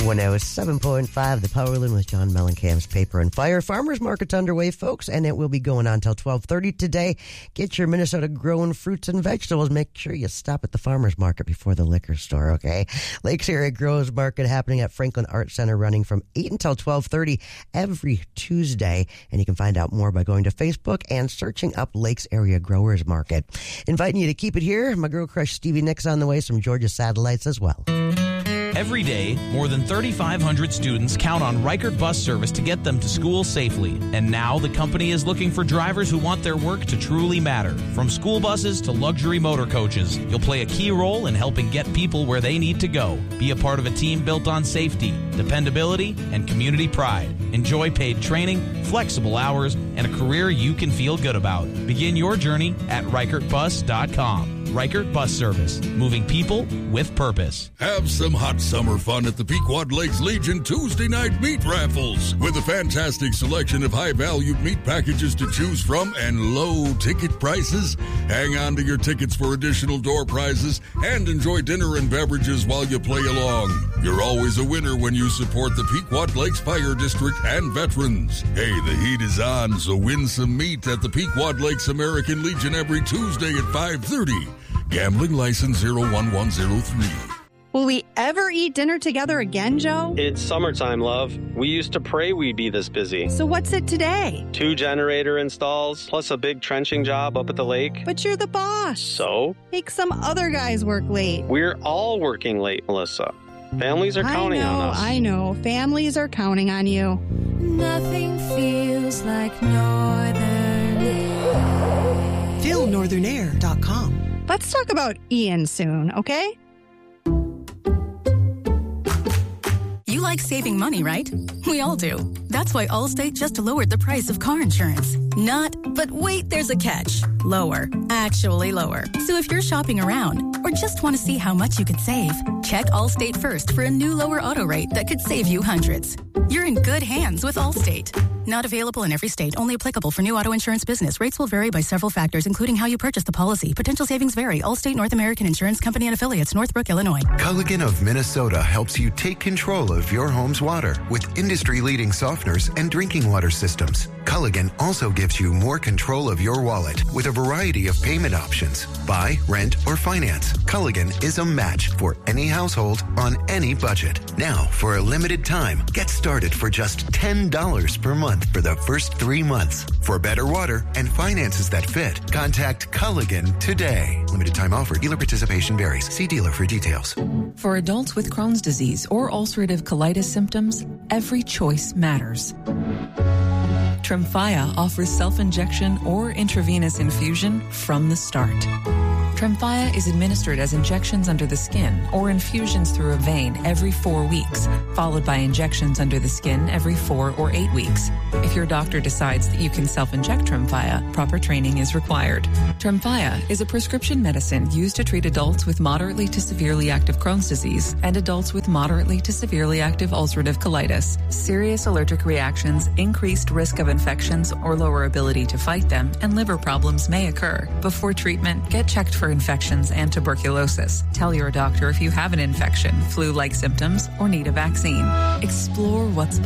107.5, The Powerland with John Mellencamp's Paper and Fire. Farmers Market's underway, folks, and it will be going on until 12:30 today. Get your Minnesota-grown fruits and vegetables. Make sure you stop at the Farmers Market before the liquor store, okay? Lakes Area Growers Market happening at Franklin Art Center, running from 8 until 12:30 every Tuesday. And you can find out more by going to Facebook and searching up Lakes Area Growers Market. Inviting you to keep it here. My girl crush Stevie Nicks on the way, some Georgia satellites as well. Every day, more than 3,500 students count on Reichert Bus Service to get them to school safely. And now the company is looking for drivers who want their work to truly matter. From school buses to luxury motor coaches, you'll play a key role in helping get people where they need to go. Be a part of a team built on safety, dependability, and community pride. Enjoy paid training, flexible hours, and a career you can feel good about. Begin your journey at ReichertBus.com. Reichert Bus Service, moving people with purpose. Have some hot summer fun at the Pequot Lakes Legion Tuesday night meat raffles. With a fantastic selection of high-value meat packages to choose from and low ticket prices, hang on to your tickets for additional door prizes and enjoy dinner and beverages while you play along. You're always a winner when you support the Pequot Lakes Fire District and veterans. Hey, the heat is on, so win some meat at the Pequot Lakes American Legion every Tuesday at 5:30. Gambling license 01103. Will we ever eat dinner together again, Joe? It's summertime, love. We used to pray we'd be this busy. So what's it today? 2 generator installs, plus a big trenching job up at the lake. But you're the boss. So? Make some other guys work late. We're all working late, Melissa. Families are counting on us. I know. Families are counting on you. Nothing feels like Northern Air. Feel northernair.com. Let's talk about Ian soon, okay? You like saving money, right? We all do. That's why Allstate just lowered the price of car insurance. Not, but wait, there's a catch. Lower. Actually lower. So if you're shopping around or just want to see how much you could save, check Allstate first for a new lower auto rate that could save you hundreds. You're in good hands with Allstate. Not available in every state. Only applicable for new auto insurance business. Rates will vary by several factors, including how you purchase the policy. Potential savings vary. Allstate North American Insurance Company and Affiliates, Northbrook, Illinois. Culligan of Minnesota helps you take control of your home's water with industry-leading softeners and drinking water systems. Culligan also gives you more control of your wallet with a variety of payment options. Buy, rent, or finance. Culligan is a match for any household on any budget. Now, for a limited time, get started for just $10 per month for the first 3 months. For better water and finances that fit, contact Culligan today. Limited time offer. Dealer participation varies. See dealer for details. For adults with Crohn's disease or ulcerative colitis symptoms, every choice matters. Tremfya offers self-injection or intravenous infusion from the start. Tremfya is administered as injections under the skin or infusions through a vein every 4 weeks, followed by injections under the skin every 4 or 8 weeks. If your doctor decides that you can self-inject Tremfya, proper training is required. Tremfya is a prescription medicine used to treat adults with moderately to severely active Crohn's disease and adults with moderately to severely active ulcerative colitis. Serious allergic reactions, increased risk of infections or lower ability to fight them, and liver problems may occur. Before treatment, get checked for infections and tuberculosis. Tell your doctor if you have an infection, flu-like symptoms, or need a vaccine. Explore what's